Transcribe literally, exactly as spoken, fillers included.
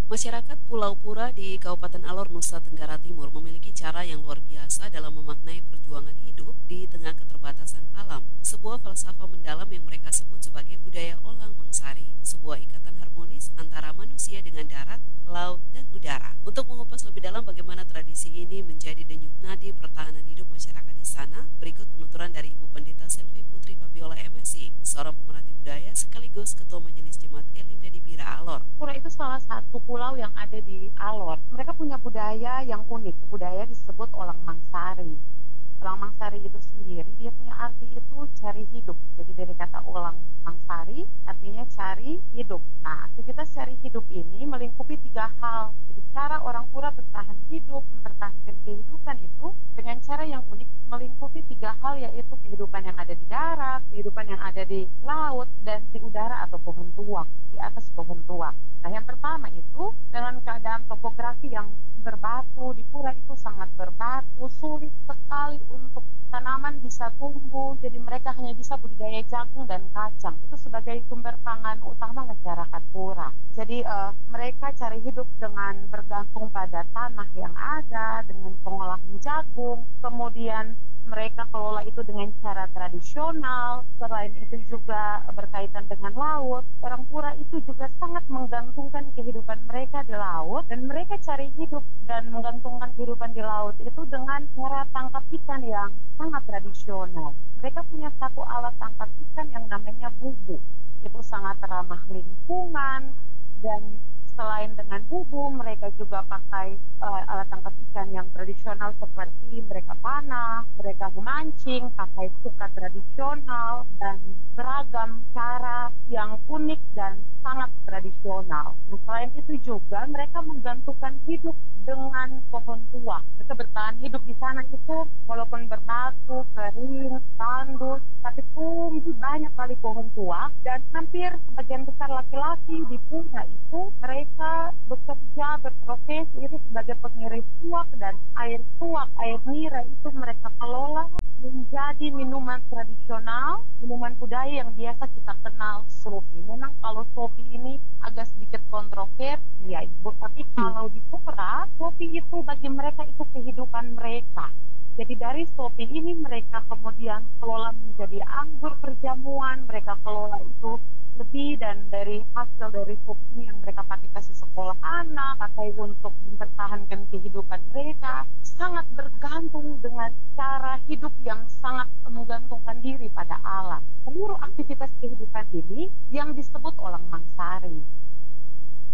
Masyarakat Pulau Pura di Kabupaten Alor, Nusa Tenggara Timur memiliki cara yang luar biasa dalam memaknai perjuangan hidup di tengah keterbatasan alam. Sebuah falsafah mendalam yang mereka sebut sebagai budaya Olang Mangsari, sebuah ikatan harmonis antara manusia dengan darat, laut, dan udara. Untuk mengupas lebih dalam bagaimana tradisi ini menjadi denyut nadi pertahanan hidup masyarakat di sana, berikut penuturan dari Ibu Pendeta Selvi Putri Fabiola M Si, seorang pemerhati budaya sekaligus Ketua Majelis Jemaat Elim Dadi Bira Alor. Pura itu salah satu pulau yang ada di Alor. Mereka punya budaya yang unik. Budaya disebut Olang Mangsari. Olang Mangsari itu sendiri dia punya arti itu cari hidup. Jadi dari kata Olang Mangsari artinya cari hidup. Nah, aktivitas cari hidup ini melingkupi tiga hal. Jadi cara orang Pura bertahan hidup, mempertahankan kehidupan itu dengan cara yang unik melingkupi tiga hal, yaitu kehidupan yang ada di darat, kehidupan yang ada di laut, dan di udara atau pohon tuak, di atas pohon tuak. Nah, yang pertama itu dengan keadaan topografi yang berbatu, di Pura itu sangat berbatu, sulit sekali untuk tanaman bisa tumbuh, jadi mereka hanya bisa budidaya jagung dan kacang. Itu sebagai sumber pangan utama masyarakat Pura. Jadi uh, mereka cari hidup dengan bergantung pada tanah yang ada, dengan pengolahan jagung, kemudian mereka kelola itu dengan cara tradisional. Selain itu juga berkaitan dengan laut. Orang Pura itu juga sangat menggantungkan kehidupan mereka di laut, dan mereka cari hidup dan menggantungkan kehidupan di laut itu dengan cara tangkap ikan yang sangat tradisional. Mereka punya satu alat tangkap ikan yang namanya bubu. Itu sangat ramah lingkungan, dan selain dengan bubu, mereka juga pakai uh, alat tangkap ikan yang tradisional seperti mereka panah, mereka memancing, pakai suka tradisional, dan beragam cara yang unik dan sangat tradisional. Nah, selain itu juga mereka menggantungkan hidup dengan pohon tua. Mereka bertahan hidup di sana itu walaupun berbatu, kering, tandus, tapi tumbuh banyak kali pohon tua, dan hampir sebagian besar laki-laki di Pura itu mereka bekerja berprofesi itu sebagai pengiris tuak, dan air tuak, air nira itu mereka kelola menjadi minuman tradisional, minuman budaya yang biasa kita kenal sopi. Memang kalau sopi ini agak sedikit kontroversi ya Ibu, tapi kalau di Pura, sopi itu bagi mereka itu kehidupan mereka. Jadi dari sopi ini mereka kemudian kelola menjadi anggur perjamuan, mereka kelola itu lebih, dan dari hasil dari sopi ini yang mereka pakai kasih sekolah anak, pakai untuk mempertahankan kehidupan mereka, sangat bergantung dengan cara hidup yang sangat menggantungkan diri pada alam. Seluruh aktivitas kehidupan ini yang disebut Olang Mangsari.